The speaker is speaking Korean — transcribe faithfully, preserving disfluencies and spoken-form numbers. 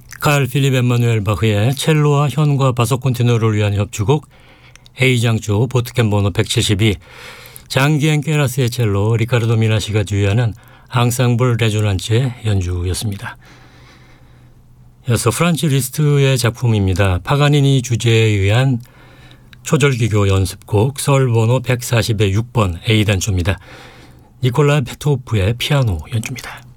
칼 필립 엠마누엘 바흐의 첼로와 현과 바속 콘티너를 위한 협주곡 A장조 보트캠 번호 백칠십이, 장기엔 꾀라스의 첼로, 리카르도 미나시가 주의하는 앙상블 레조난츠의 연주였습니다. 이어서 프란츠 리스트의 작품입니다. 파가니니 주제에 의한 초절기교 연습곡 설 번호 백사십의 육 번 A단조입니다. 니콜라 페토프의 피아노 연주입니다.